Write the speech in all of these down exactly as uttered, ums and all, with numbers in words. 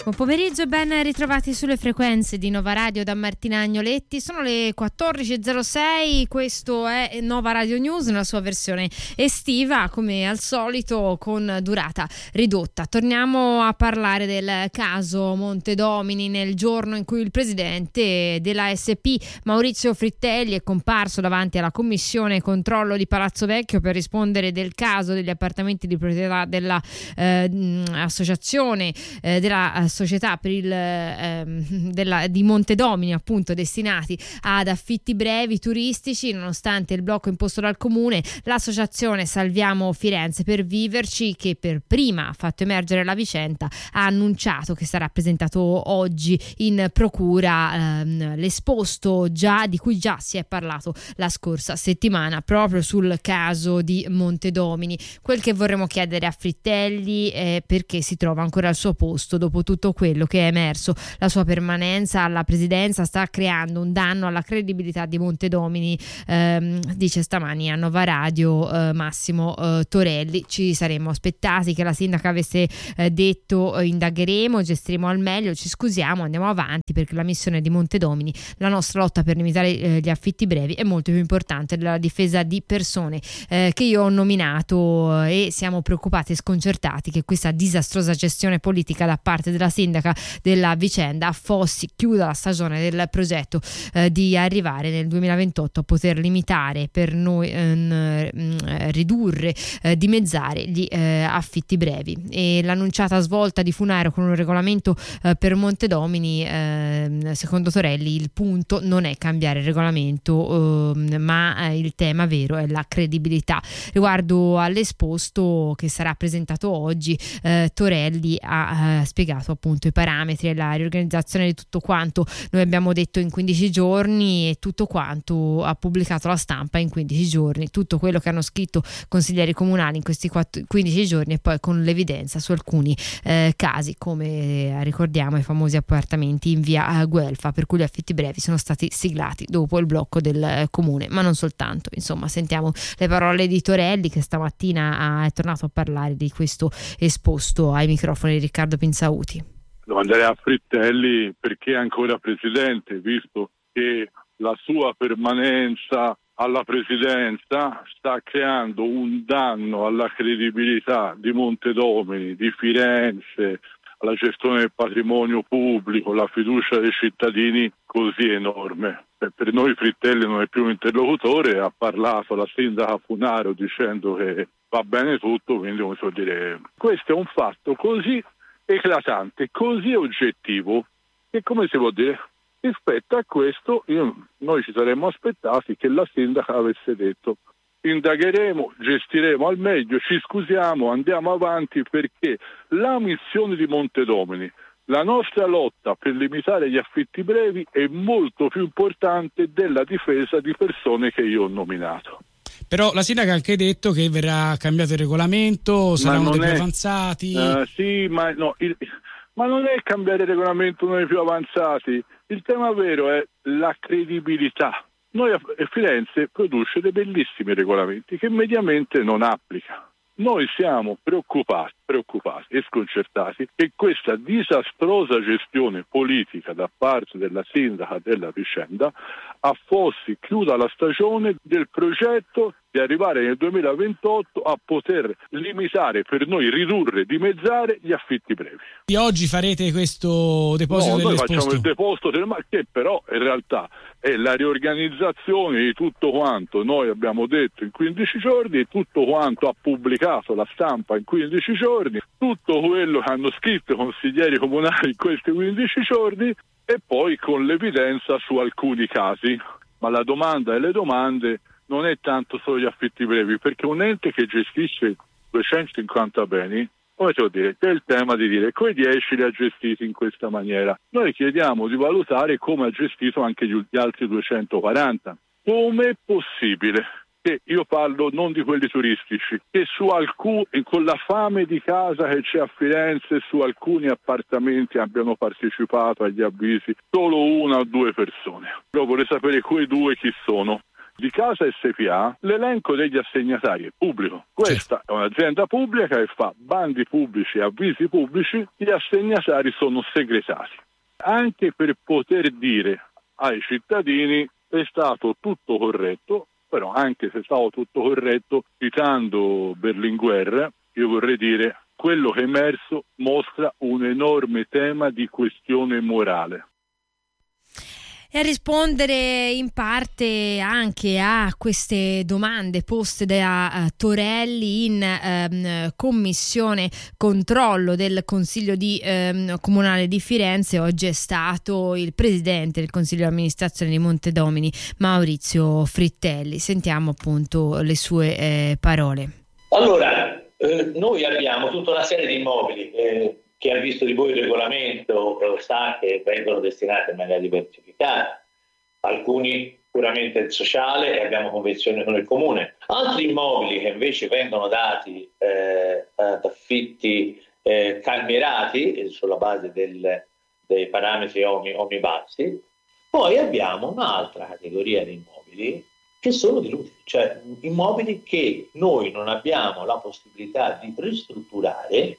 Buon pomeriggio e ben ritrovati sulle frequenze di Nova Radio da Martina Agnoletti. Sono le quattordici e zero sei, questo è Nova Radio News nella sua versione estiva, come al solito con durata ridotta. Torniamo a parlare del caso Montedomini nel giorno in cui il presidente della S P, Maurizio Frittelli, è comparso davanti alla commissione controllo di Palazzo Vecchio per rispondere del caso degli appartamenti di proprietà della eh, associazione eh, della società per il ehm, della, di Montedomini, appunto, destinati ad affitti brevi turistici. Nonostante il blocco imposto dal comune, l'associazione Salviamo Firenze per Viverci, che per prima ha fatto emergere la vicenda, ha annunciato che sarà presentato oggi in procura ehm, l'esposto già di cui già si è parlato la scorsa settimana proprio sul caso di Montedomini. Quel che vorremmo chiedere a Frittelli è perché si trova ancora al suo posto dopo tutto quello che è emerso. La sua permanenza alla presidenza sta creando un danno alla credibilità di Montedomini, ehm, dice stamani a Nova Radio eh, Massimo eh, Torelli. Ci saremmo aspettati che la sindaca avesse eh, detto eh, indagheremo, gestiremo al meglio, ci scusiamo, andiamo avanti, perché la missione di Montedomini, la nostra lotta per limitare eh, gli affitti brevi, è molto più importante della difesa di persone eh, che io ho nominato, eh, e siamo preoccupati e sconcertati che questa disastrosa gestione politica da parte della sindaca della vicenda affossi, chiuda la stagione del progetto eh, di arrivare nel duemilaventotto a poter limitare per noi, eh, ridurre, eh, dimezzare gli eh, affitti brevi. E l'annunciata svolta di Funaro con un regolamento eh, per Montedomini, eh, secondo Torelli il punto non è cambiare il regolamento, eh, ma eh, il tema vero è la credibilità. Riguardo all'esposto che sarà presentato oggi, eh, Torelli ha eh, spiegato appunto i parametri e la riorganizzazione di tutto quanto. Noi abbiamo detto in quindici giorni e tutto quanto ha pubblicato la stampa in quindici giorni, tutto quello che hanno scritto consiglieri comunali in questi quindici giorni, e poi con l'evidenza su alcuni eh, casi, come eh, ricordiamo i famosi appartamenti in via Guelfa, per cui gli affitti brevi sono stati siglati dopo il blocco del eh, comune, ma non soltanto. Insomma, sentiamo le parole di Torelli, che stamattina ha, è tornato a parlare di questo esposto ai microfoni di Riccardo Pinzauti. Domanderei a Frittelli perché è ancora presidente, visto che la sua permanenza alla presidenza sta creando un danno alla credibilità di Montedomini, di Firenze, alla gestione del patrimonio pubblico, la fiducia dei cittadini così enorme. Per noi Frittelli non è più un interlocutore, ha parlato la sindaca Funaro dicendo che va bene tutto, quindi come so dire, questo è un fatto così eclatante, così oggettivo, che come si può dire, rispetto a questo io, noi ci saremmo aspettati che la sindaca avesse detto indagheremo, gestiremo al meglio, ci scusiamo, andiamo avanti, perché la missione di Montedomini, la nostra lotta per limitare gli affitti brevi, è molto più importante della difesa di persone che io ho nominato. Però la sindaca ha anche detto che verrà cambiato il regolamento, saranno dei più è, avanzati. Uh, sì, ma, no, il, ma non è cambiare il regolamento uno dei più avanzati. Il tema vero è la credibilità. Noi a Firenze produce dei bellissimi regolamenti che mediamente non applica. Noi siamo preoccupati, preoccupati e sconcertati che questa disastrosa gestione politica da parte della sindaca della vicenda affossi, chiuda la stagione del progetto di arrivare nel duemilaventotto a poter limitare, per noi ridurre, dimezzare gli affitti brevi. E oggi farete questo deposito no, dell'esposto? Noi facciamo il deposito del ma che però in realtà è la riorganizzazione di tutto quanto noi abbiamo detto in quindici giorni, e tutto quanto ha pubblicato la stampa in quindici giorni, tutto quello che hanno scritto i consiglieri comunali in questi quindici giorni, e poi con l'evidenza su alcuni casi. Ma la domanda e le domande non è tanto solo gli affitti brevi, perché un ente che gestisce duecentocinquanta beni, come devo dire, c'è il tema di dire quei dieci li ha gestiti in questa maniera. Noi chiediamo di valutare come ha gestito anche gli altri duecentoquaranta. Come è possibile che, io parlo non di quelli turistici, che su alcuni, con la fame di casa che c'è a Firenze, su alcuni appartamenti abbiano partecipato agli avvisi solo una o due persone? Però vorrei sapere quei due chi sono. di Casa S P A l'elenco degli assegnatari è pubblico. Questa è un'azienda pubblica che fa bandi pubblici e avvisi pubblici, gli assegnatari sono segretati. Anche per poter dire ai cittadini è stato tutto corretto, però anche se è stato tutto corretto, citando Berlinguer, io vorrei dire quello che è emerso mostra un enorme tema di questione morale. E a rispondere in parte anche a queste domande poste da uh, Torelli in um, commissione controllo del Consiglio di, um, Comunale di Firenze, oggi è stato il presidente del Consiglio di amministrazione di Montedomini, Maurizio Frittelli. Sentiamo appunto le sue eh, parole. Allora, eh, noi abbiamo tutta una serie di immobili eh, chi ha visto di voi il regolamento eh, sa che vengono destinati in maniera diversificata, alcuni puramente il sociale e abbiamo convenzione con il comune, altri immobili che invece vengono dati eh, ad affitti eh, calmierati eh, sulla base del, dei parametri omni, omnibassi. Poi abbiamo un'altra categoria di immobili che sono diluti, cioè immobili che noi non abbiamo la possibilità di ristrutturare.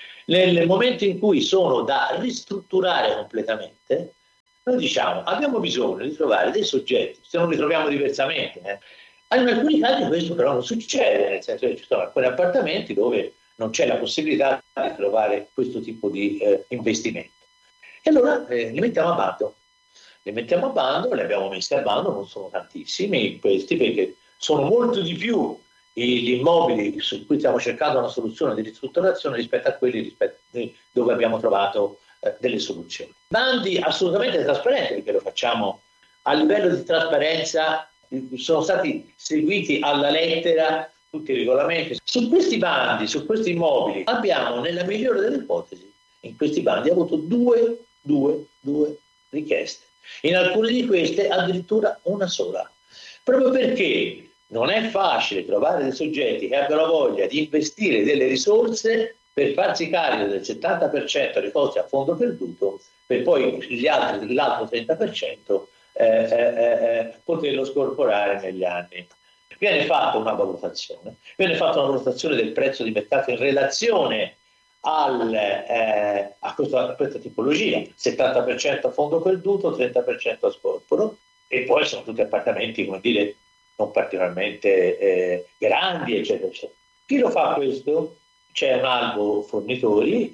Nel momento in cui sono da ristrutturare completamente, noi diciamo abbiamo bisogno di trovare dei soggetti, se non li troviamo diversamente. Eh. In alcuni casi questo però non succede, nel senso che ci sono alcuni appartamenti dove non c'è la possibilità di trovare questo tipo di eh, investimento. E allora eh, li mettiamo a bando. Li mettiamo a bando, li abbiamo messi a bando, non sono tantissimi questi perché sono molto di più gli immobili su cui stiamo cercando una soluzione di ristrutturazione rispetto a quelli rispetto dove abbiamo trovato eh, delle soluzioni. Bandi assolutamente trasparenti perché lo facciamo a livello di trasparenza, sono stati seguiti alla lettera tutti i regolamenti. Su questi bandi, su questi immobili abbiamo nella migliore delle ipotesi, in questi bandi avuto due, due, due richieste. In alcune di queste addirittura una sola, proprio perché non è facile trovare dei soggetti che abbiano voglia di investire delle risorse per farsi carico del settanta per cento dei costi a fondo perduto, per poi gli altri, l'altro trenta per cento eh, eh, eh, poterlo scorporare negli anni. Viene fatta una valutazione, viene fatta una valutazione del prezzo di mercato in relazione al, eh, a, questa, a questa tipologia, settanta per cento a fondo perduto, trenta per cento a scorporo, e poi sono tutti appartamenti, come dire, non particolarmente eh, grandi, eccetera, eccetera. Chi lo fa questo? C'è un albo fornitori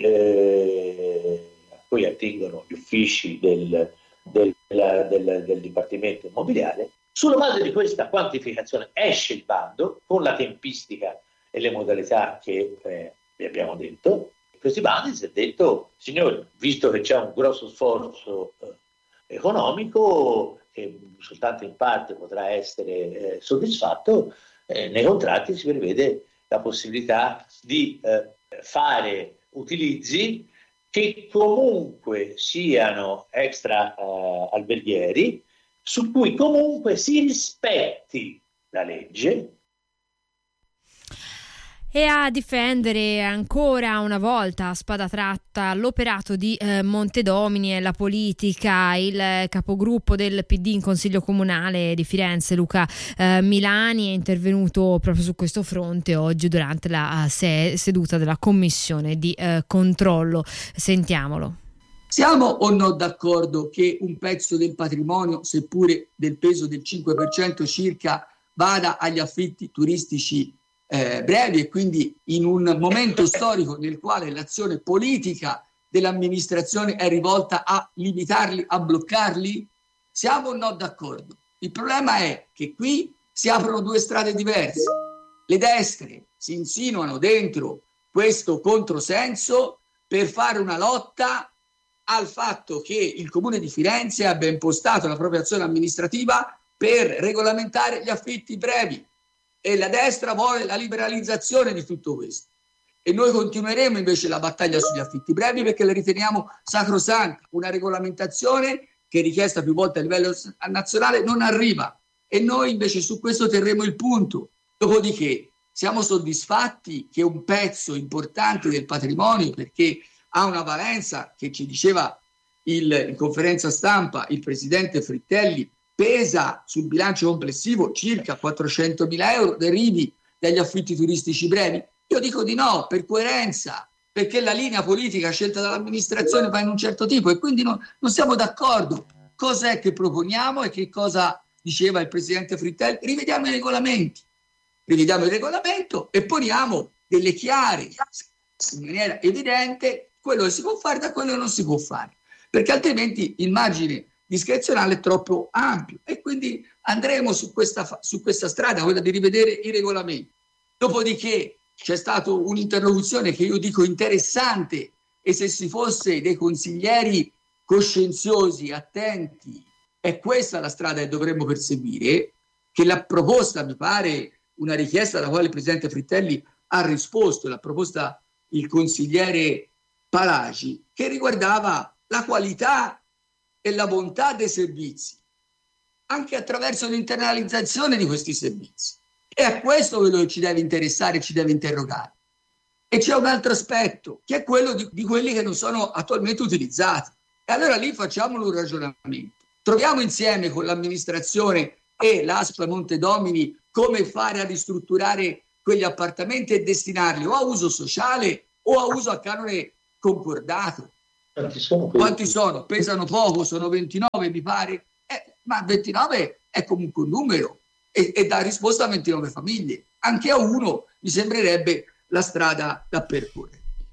eh, a cui attingono gli uffici del, del, del, del, del Dipartimento Immobiliare. Sulla base di questa quantificazione esce il bando con la tempistica e le modalità che eh, vi abbiamo detto. In questi bandi si è detto, signori, visto che c'è un grosso sforzo eh, economico, che soltanto in parte potrà essere eh, soddisfatto, eh, nei contratti si prevede la possibilità di eh, fare utilizzi che comunque siano extra eh, alberghieri, su cui comunque si rispetti la legge. E a difendere ancora una volta a spada tratta l'operato di eh, Montedomini e la politica, il capogruppo del P D in Consiglio Comunale di Firenze, Luca eh, Milani, è intervenuto proprio su questo fronte oggi durante la se- seduta della commissione di eh, controllo. Sentiamolo. Siamo o no d'accordo che un pezzo del patrimonio, seppure del peso del cinque per cento circa, vada agli affitti turistici Eh, brevi, e quindi in un momento storico nel quale l'azione politica dell'amministrazione è rivolta a limitarli, a bloccarli? Siamo o no d'accordo? Il problema è che qui si aprono due strade diverse. Le destre si insinuano dentro questo controsenso per fare una lotta al fatto che il Comune di Firenze abbia impostato la propria azione amministrativa per regolamentare gli affitti brevi. E la destra vuole la liberalizzazione di tutto questo. E noi continueremo invece la battaglia sugli affitti brevi perché la riteniamo sacrosanta. Una regolamentazione che, richiesta più volte a livello nazionale, non arriva. E noi invece su questo terremo il punto. Dopodiché siamo soddisfatti che un pezzo importante del patrimonio, perché ha una valenza che ci diceva il, in conferenza stampa il presidente Frittelli, pesa sul bilancio complessivo circa quattrocentomila euro derivi dagli affitti turistici brevi? Io dico di no, per coerenza, perché la linea politica scelta dall'amministrazione va in un certo tipo e quindi no, non siamo d'accordo. Cos'è che proponiamo e che cosa diceva il presidente Frittelli? Rivediamo i regolamenti, rivediamo il regolamento e poniamo delle chiare, in maniera evidente, quello che si può fare da quello che non si può fare, perché altrimenti il margine discrezionale è troppo ampio e quindi andremo su questa, su questa strada, quella di rivedere i regolamenti. Dopodiché c'è stata un'interlocuzione che io dico interessante e se si fosse dei consiglieri coscienziosi, attenti, è questa la strada che dovremmo perseguire, che la proposta mi pare una richiesta alla quale il presidente Frittelli ha risposto, l'ha proposta il consigliere Palagi, che riguardava la qualità e la bontà dei servizi, anche attraverso l'internalizzazione di questi servizi. E a questo quello che ci deve interessare, ci deve interrogare. E c'è un altro aspetto, che è quello di, di quelli che non sono attualmente utilizzati. E allora lì facciamolo un ragionamento. Troviamo insieme con l'amministrazione e l'A S P Montedomini come fare a ristrutturare quegli appartamenti e destinarli o a uso sociale o a uso a canone concordato. Quanti sono? Quanti sono? Pesano poco, sono ventinove mi pare, eh, ma ventinove è comunque un numero e, e dà risposta a ventinove famiglie. Anche a uno mi sembrerebbe la strada da percorrere.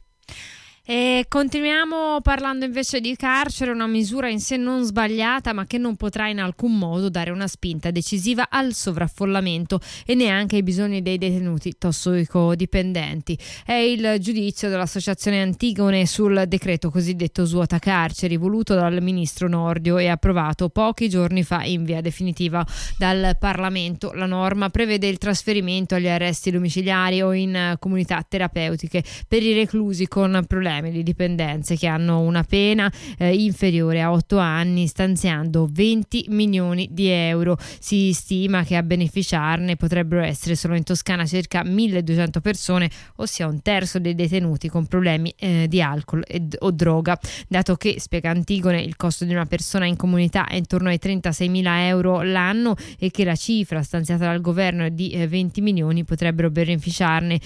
E continuiamo parlando invece di carcere, una misura in sé non sbagliata ma che non potrà in alcun modo dare una spinta decisiva al sovraffollamento e neanche ai bisogni dei detenuti tossicodipendenti. È il giudizio dell'associazione Antigone sul decreto cosiddetto svuota carceri voluto dal ministro Nordio e approvato pochi giorni fa in via definitiva dal Parlamento. La norma prevede il trasferimento agli arresti domiciliari o in comunità terapeutiche per i reclusi con problemi di dipendenze che hanno una pena eh, inferiore a otto anni, stanziando venti milioni di euro. Si stima che a beneficiarne potrebbero essere solo in Toscana circa milleduecento persone, ossia un terzo dei detenuti con problemi eh, di alcol ed, o droga. Dato che, spiega Antigone, il costo di una persona in comunità è intorno ai trentaseimila euro l'anno e che la cifra stanziata dal governo è di eh, venti milioni, potrebbero beneficiarne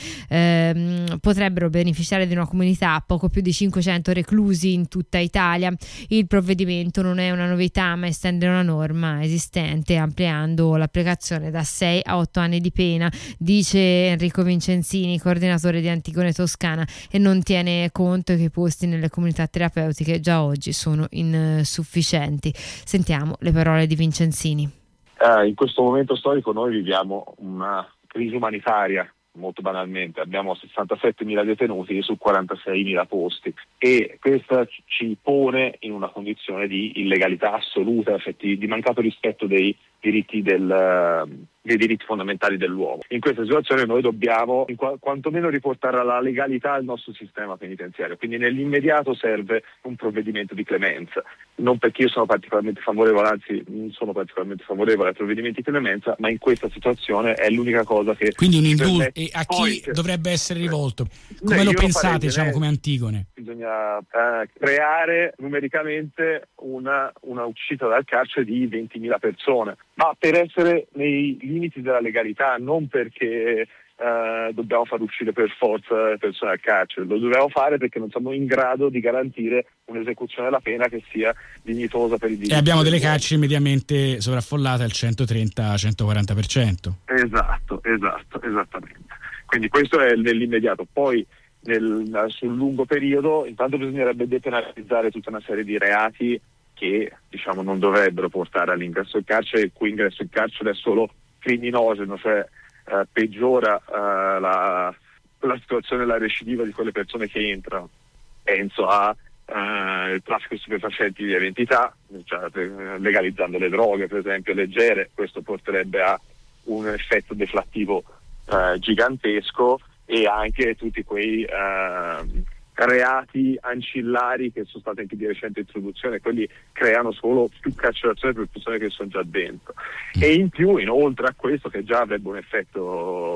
ehm, potrebbero beneficiare di una comunità poco più di cinquecento reclusi in tutta Italia. Il provvedimento non è una novità ma estende una norma esistente ampliando l'applicazione da sei a otto anni di pena, dice Enrico Vincenzini, coordinatore di Antigone Toscana, e non tiene conto che i posti nelle comunità terapeutiche già oggi sono insufficienti. Sentiamo le parole di Vincenzini. Eh, in questo momento storico noi viviamo una crisi umanitaria. Molto banalmente, abbiamo sessantasettemila detenuti su quarantaseimila posti e questo ci pone in una condizione di illegalità assoluta, di mancato rispetto dei diritti del, dei diritti fondamentali dell'uomo. In questa situazione noi dobbiamo in qu- quantomeno riportare alla legalità il nostro sistema penitenziario, quindi nell'immediato serve un provvedimento di clemenza, non perché io sono particolarmente favorevole, anzi non sono particolarmente favorevole ai provvedimenti di clemenza, ma in questa situazione è l'unica cosa che... Quindi un indulto, permette... e a chi Poi, dovrebbe essere rivolto? Come Beh, lo io pensate, farei, diciamo, eh, come Antigone? Bisogna eh, creare numericamente una, una uscita dal carcere di ventimila persone, ma per essere nei limiti della legalità, non perché eh, dobbiamo far uscire per forza le persone dal carcere, lo dobbiamo fare perché non siamo in grado di garantire un'esecuzione della pena che sia dignitosa per i diritti. E abbiamo delle carceri mediamente sovraffollate al centotrenta centoquaranta per cento. Esatto, esatto, esattamente. Quindi questo è nell'immediato. Poi nel, sul lungo periodo intanto bisognerebbe depenalizzare tutta una serie di reati che diciamo non dovrebbero portare all'ingresso in carcere, il cui ingresso in carcere è solo criminogeno, cioè eh, peggiora eh, la, la situazione, la recidiva di quelle persone che entrano. Penso a eh, il traffico di stupefacenti di identità, cioè, legalizzando le droghe per esempio leggere, questo porterebbe a un effetto deflattivo eh, gigantesco, e anche tutti quei eh, reati ancillari che sono stati anche di recente introduzione, quelli creano solo più carcerazione per persone che sono già dentro. E in più, inoltre a questo, che già avrebbe un effetto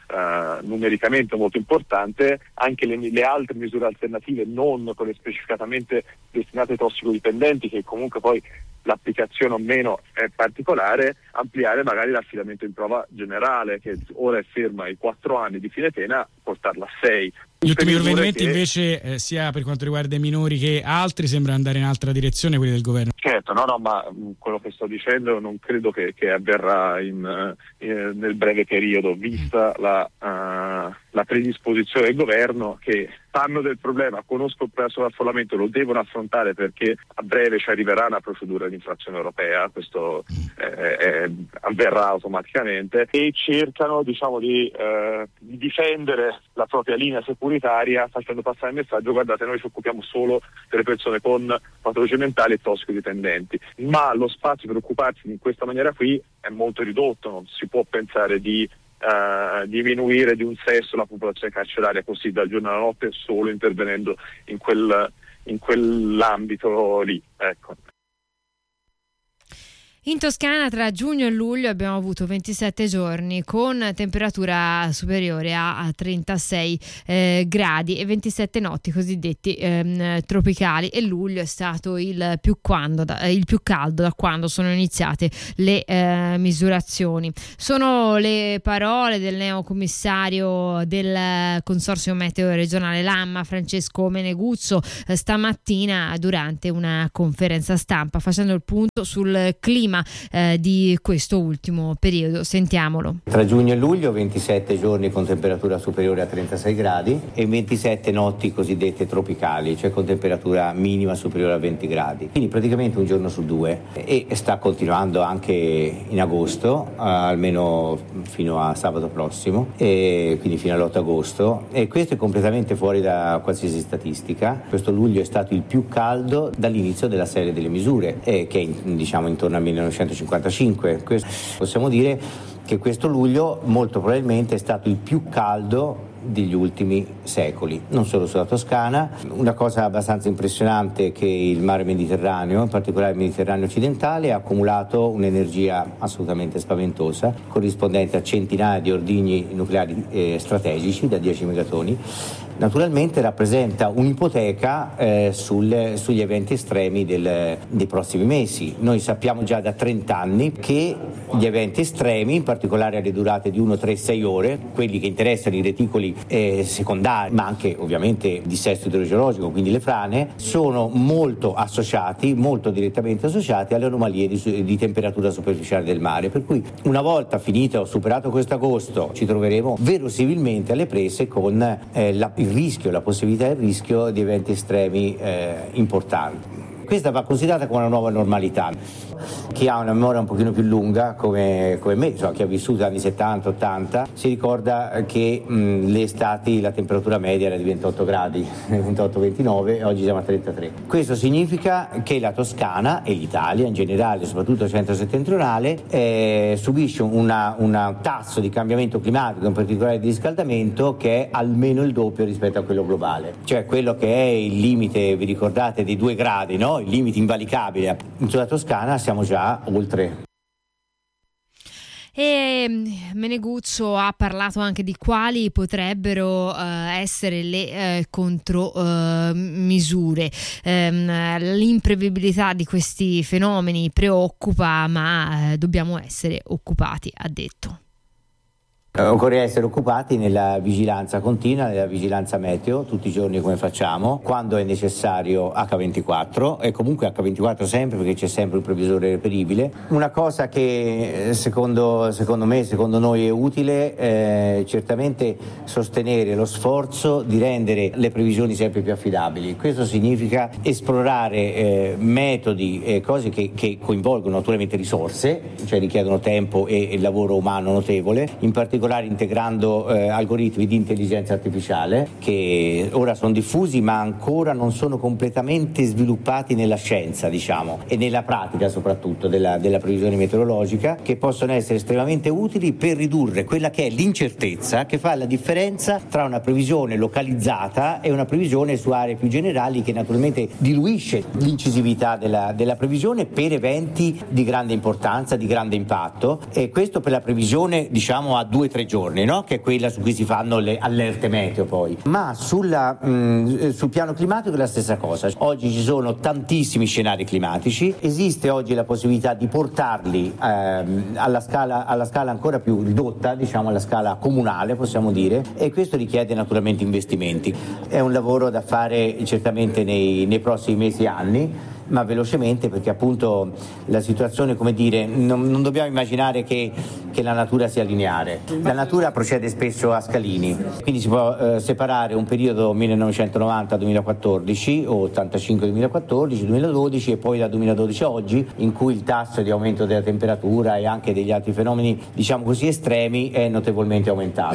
uh, numericamente molto importante. Anche le, le altre misure alternative, non quelle specificatamente destinate ai tossicodipendenti, che comunque poi l'applicazione o meno è particolare, ampliare magari l'affidamento in prova generale, che ora è ferma ai quattro anni di fine pena, portarla a sei. Gli ultimi provvedimenti che... invece, eh, sia per quanto riguarda i minori che altri, sembra andare in altra direzione, quelli del governo. Certo, no, no, ma mh, quello che sto dicendo non credo che, che avverrà in, uh, in, nel breve periodo, vista la, uh, la predisposizione del governo, che sanno del problema, conosco il sovraffollamento, lo devono affrontare perché a breve ci arriverà una procedura di infrazione europea, questo eh, eh, avverrà automaticamente, e cercano, diciamo, di, eh, di difendere la propria linea securitaria facendo passare il messaggio: guardate, noi ci occupiamo solo delle persone con patologie mentali e tossicodipendenti, ma lo spazio per occuparsi in questa maniera qui è molto ridotto, non si può pensare di Uh, diminuire di un sesto la popolazione carceraria così dal giorno alla notte solo intervenendo in quel in quell'ambito lì, ecco. In Toscana tra giugno e luglio abbiamo avuto ventisette giorni con temperatura superiore a trentasei eh, gradi e ventisette notti cosiddetti eh, tropicali, e luglio è stato il più, quando, da, il più caldo da quando sono iniziate le eh, misurazioni. Sono le parole del neocommissario del Consorzio Meteo Regionale Lamma, Francesco Meneguzzo, eh, stamattina durante una conferenza stampa, facendo il punto sul clima Eh, di questo ultimo periodo. Sentiamolo. Tra giugno e luglio ventisette giorni con temperatura superiore a trentasei gradi e ventisette notti cosiddette tropicali, cioè con temperatura minima superiore a venti gradi. Quindi praticamente un giorno su due, e sta continuando anche in agosto, eh, almeno fino a sabato prossimo, e quindi fino all'otto agosto, e questo è completamente fuori da qualsiasi statistica. Questo luglio è stato il più caldo dall'inizio della serie delle misure, eh, che è diciamo intorno al millenovecentocinquantacinque. Questo, possiamo dire che questo luglio molto probabilmente è stato il più caldo degli ultimi secoli, non solo sulla Toscana. Una cosa abbastanza impressionante è che il mare Mediterraneo, in particolare il Mediterraneo occidentale, ha accumulato un'energia assolutamente spaventosa, corrispondente a centinaia di ordigni nucleari eh, strategici da dieci megatoni. Naturalmente rappresenta un'ipoteca eh, sul, sugli eventi estremi del, dei prossimi mesi. Noi sappiamo già da trenta anni che gli eventi estremi, in particolare alle durate di uno, tre, sei ore, quelli che interessano i reticoli eh, secondari, ma anche ovviamente il dissesto idrogeologico, quindi le frane, sono molto associati, molto direttamente associati alle anomalie di, di temperatura superficiale del mare. Per cui una volta finito o superato questo agosto ci troveremo verosimilmente alle prese con eh, la, il rischio, la possibilità e il rischio di eventi estremi eh, importanti. Questa va considerata come una nuova normalità. Chi ha una memoria un pochino più lunga come, come me, cioè chi ha vissuto anni settanta ottanta, si ricorda che mh, le estati la temperatura media era di ventotto gradi, ventotto ventinove, e oggi siamo a trentatré. Questo significa che la Toscana e l'Italia in generale, soprattutto il centro-settentrionale, eh, subisce una, una tasso di cambiamento climatico, in particolare di riscaldamento, che è almeno il doppio rispetto a quello globale. Cioè quello che è il limite, vi ricordate, dei due gradi, no? Il limite invalicabile. Sulla Toscana siamo già oltre. E Meneguzzo ha parlato anche di quali potrebbero eh, essere le eh, contromisure. Eh, l'imprevedibilità di questi fenomeni preoccupa, ma eh, dobbiamo essere occupati, ha detto. Occorre essere occupati nella vigilanza continua, nella vigilanza meteo, tutti i giorni come facciamo, quando è necessario acca ventiquattro, e comunque acca ventiquattro sempre, perché c'è sempre un previsore reperibile. Una cosa che secondo, secondo me, secondo noi è utile, eh, certamente sostenere lo sforzo di rendere le previsioni sempre più affidabili. Questo significa esplorare eh, metodi e eh, cose che, che coinvolgono naturalmente risorse, cioè richiedono tempo e, e lavoro umano notevole, in particolare integrando eh, algoritmi di intelligenza artificiale che ora sono diffusi ma ancora non sono completamente sviluppati nella scienza, diciamo, e nella pratica soprattutto della, della previsione meteorologica, che possono essere estremamente utili per ridurre quella che è l'incertezza che fa la differenza tra una previsione localizzata e una previsione su aree più generali, che naturalmente diluisce l'incisività della, della previsione per eventi di grande importanza, di grande impatto. E questo per la previsione, diciamo, a due tre giorni, no? Che è quella su cui si fanno le allerte meteo poi. Ma sulla, mh, sul piano climatico è la stessa cosa. Oggi ci sono tantissimi scenari climatici, esiste oggi la possibilità di portarli ehm, alla scala, alla scala ancora più ridotta, diciamo alla scala comunale possiamo dire, e questo richiede naturalmente investimenti. È un lavoro da fare certamente nei, nei prossimi mesi e anni, ma velocemente, perché appunto la situazione, come dire, non, non dobbiamo immaginare che, che la natura sia lineare. La natura procede spesso a scalini, quindi si può eh, separare un periodo millenovecentonovanta duemilaquattordici o ottantacinque duemilaquattordici, duemiladodici e poi da duemiladodici a oggi, in cui il tasso di aumento della temperatura e anche degli altri fenomeni, diciamo così, estremi è notevolmente aumentato.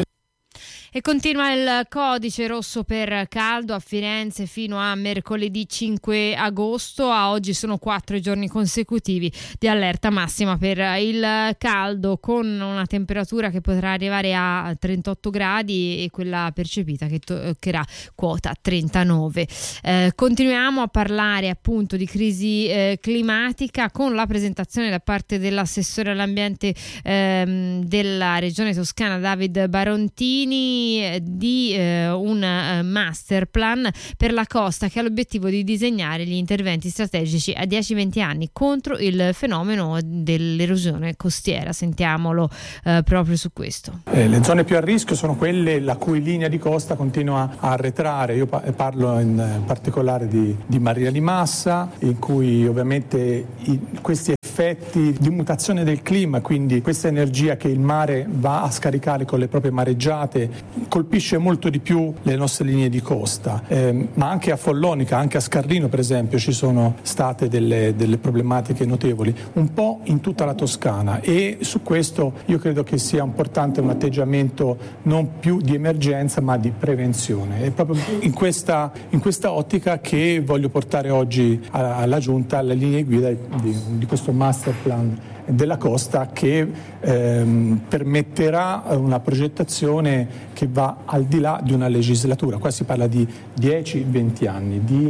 E continua il codice rosso per caldo a Firenze fino a mercoledì cinque agosto. A oggi sono quattro giorni consecutivi di allerta massima per il caldo, con una temperatura che potrà arrivare a trentotto gradi e quella percepita che toccherà quota trentanove. Eh, continuiamo a parlare appunto di crisi eh, climatica, con la presentazione da parte dell'assessore all'ambiente ehm, della regione toscana David Barontini di eh, un uh, master plan per la costa, che ha l'obiettivo di disegnare gli interventi strategici a dieci venti anni contro il fenomeno dell'erosione costiera. Sentiamolo uh, proprio su questo. Eh, le zone più a rischio sono quelle la cui linea di costa continua a arretrare. Io pa- parlo in particolare di, di Marina di Massa, in cui ovviamente i, questi effetti di mutazione del clima, quindi questa energia che il mare va a scaricare con le proprie mareggiate, colpisce molto di più le nostre linee di costa, eh, ma anche a Follonica, anche a Scarlino per esempio ci sono state delle, delle problematiche notevoli, un po' in tutta la Toscana, e su questo io credo che sia importante un atteggiamento non più di emergenza ma di prevenzione. È proprio in questa, in questa ottica che voglio portare oggi alla Giunta le linee guida di, di questo master plan della costa, che ehm, permetterà una progettazione che va al di là di una legislatura. Qua si parla di dieci venti anni di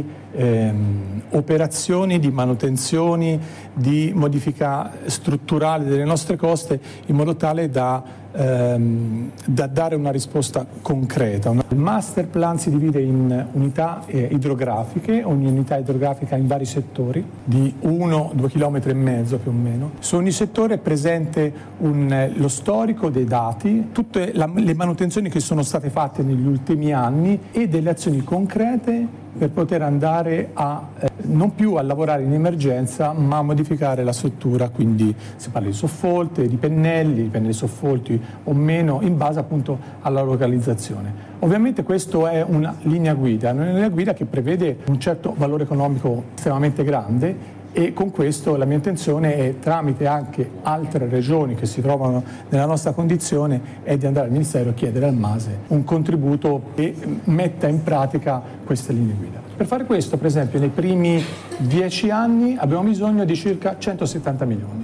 ehm, operazioni, di manutenzioni, di modifica strutturale delle nostre coste, in modo tale da ehm, da dare una risposta concreta. Il master plan si divide in unità eh, idrografiche, ogni unità idrografica in vari settori di uno due chilometri e mezzo più o meno. Su ogni settore è presente un, lo storico dei dati, tutte la, le manutenzioni che sono state fatte negli ultimi anni e delle azioni concrete per poter andare a eh, non più a lavorare in emergenza, ma a modificare la struttura. Quindi si parla di soffolte, di pennelli, di pennelli soffolti o meno, in base appunto alla localizzazione. Ovviamente questo è una linea guida, una linea guida che prevede un certo valore economico estremamente grande, e con questo la mia intenzione è, tramite anche altre regioni che si trovano nella nostra condizione, è di andare al Ministero e chiedere al MASE un contributo che metta in pratica queste linee guida. Per fare questo, per esempio, nei primi dieci anni abbiamo bisogno di circa centosettanta milioni.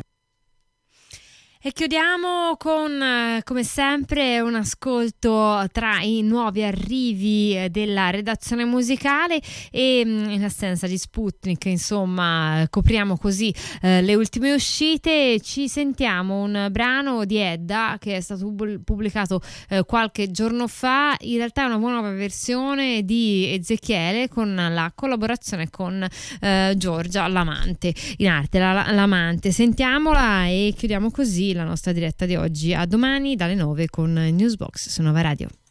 E chiudiamo con, come sempre, un ascolto tra i nuovi arrivi della redazione musicale, e in assenza di Sputnik, insomma, copriamo così eh, le ultime uscite. Ci sentiamo un brano di Edda che è stato pubblicato eh, qualche giorno fa. In realtà è una nuova versione di Ezechiele, con la collaborazione con eh, Giorgia Lamante, in arte la, Lamante. Sentiamola e chiudiamo così la nostra diretta di oggi. A domani dalle nove con Newsbox su Nova Radio.